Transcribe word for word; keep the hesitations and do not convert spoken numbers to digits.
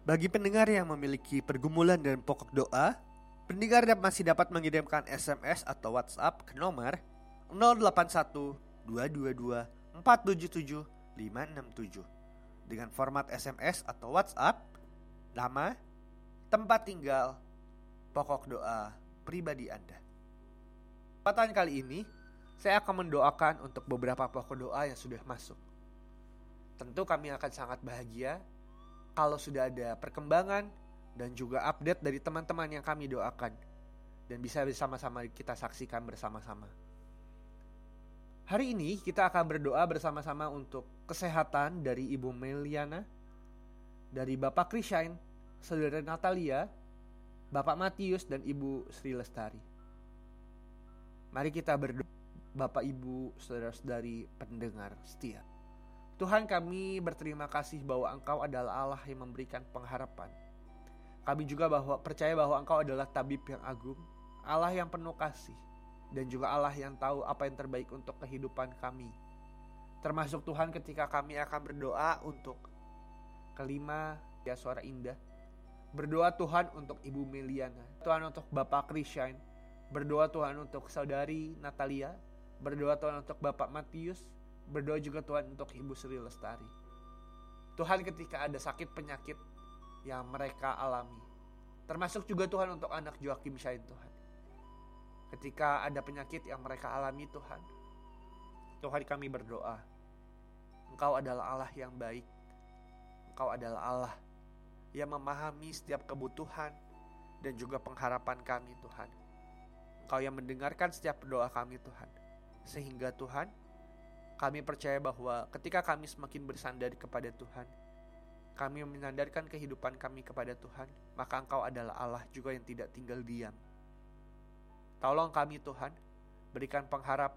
Bagi pendengar yang memiliki pergumulan dan pokok doa, pendengar masih dapat mengirimkan S M S atau WhatsApp ke nomor nol delapan satu dua dua dua empat tujuh tujuh lima enam tujuh dengan format S M S atau WhatsApp, nama, tempat tinggal, pokok doa pribadi Anda. Kesempatan kali ini, saya akan mendoakan untuk beberapa pokok doa yang sudah masuk. Tentu kami akan sangat bahagia kalau sudah ada perkembangan dan juga update dari teman-teman yang kami doakan dan bisa bersama-sama kita saksikan bersama-sama. Hari ini kita akan berdoa bersama-sama untuk kesehatan dari Ibu Meliana, dari Bapak Krishain, Saudara Natalia, Bapak Matius dan Ibu Sri Lestari. Mari kita berdoa, Bapak Ibu, saudara-saudari pendengar setia. Tuhan, kami berterima kasih bahwa Engkau adalah Allah yang memberikan pengharapan. Kami juga bahwa percaya bahwa Engkau adalah tabib yang agung, Allah yang penuh kasih, dan juga Allah yang tahu apa yang terbaik untuk kehidupan kami. Termasuk Tuhan ketika kami akan berdoa untuk kelima ya suara indah. Berdoa Tuhan untuk Ibu Meliana, Tuhan untuk Bapak Krishain, berdoa Tuhan untuk Saudari Natalia, berdoa Tuhan untuk Bapak Matius, berdoa juga Tuhan untuk Ibu Sri Lestari. Tuhan, ketika ada sakit penyakit yang mereka alami, termasuk juga Tuhan untuk anak Joakim Shain Tuhan. Ketika ada penyakit yang mereka alami Tuhan, Tuhan kami berdoa, Engkau adalah Allah yang baik. Engkau adalah Allah yang memahami setiap kebutuhan dan juga pengharapan kami Tuhan. Engkau yang mendengarkan setiap doa kami Tuhan. Sehingga Tuhan, kami percaya bahwa ketika kami semakin bersandar kepada Tuhan, kami menyandarkan kehidupan kami kepada Tuhan, maka Engkau adalah Allah juga yang tidak tinggal diam. Tolong kami Tuhan, berikan pengharapan